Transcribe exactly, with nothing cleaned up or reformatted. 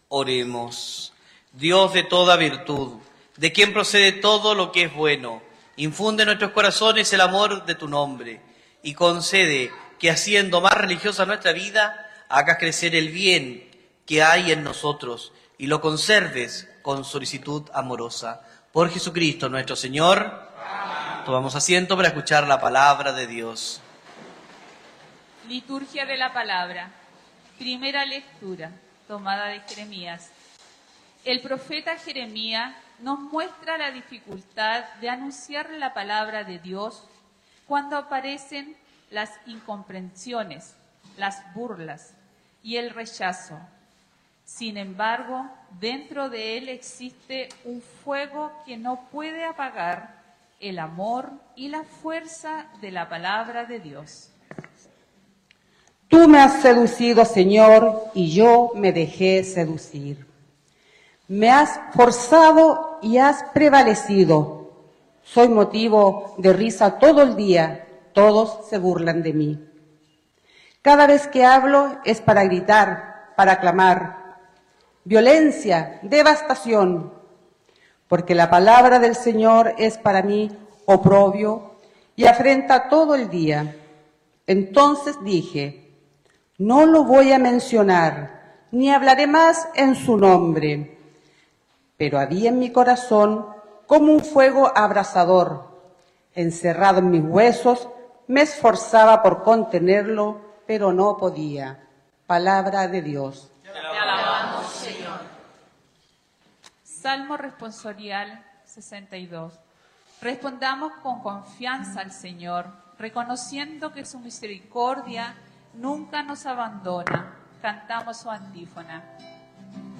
Oremos. Dios de toda virtud, de quien procede todo lo que es bueno, infunde en nuestros corazones el amor de tu nombre y concede que, haciendo más religiosa nuestra vida, hagas crecer el bien que hay en nosotros y lo conserves con solicitud amorosa. Por Jesucristo nuestro Señor. Amén. Tomamos asiento para escuchar la palabra de Dios. Liturgia de la palabra. Primera lectura, tomada de Jeremías. El profeta Jeremías nos muestra la dificultad de anunciar la palabra de Dios cuando aparecen las incomprensiones, las burlas y el rechazo. Sin embargo, dentro de él existe un fuego que no puede apagar el amor y la fuerza de la palabra de Dios. Tú me has seducido, Señor, y yo me dejé seducir. Me has forzado y has prevalecido. Soy motivo de risa todo el día, todos se burlan de mí. Cada vez que hablo es para gritar, para clamar. Violencia, devastación, porque la palabra del Señor es para mí oprobio y afrenta todo el día. Entonces dije, no lo voy a mencionar, ni hablaré más en su nombre. Pero había en mi corazón como un fuego abrasador. Encerrado en mis huesos, me esforzaba por contenerlo, pero no podía. Palabra de Dios. Te alabamos, Señor. Salmo responsorial sesenta y dos. Respondamos con confianza al Señor, reconociendo que su misericordia nunca nos abandona. Cantamos su antífona.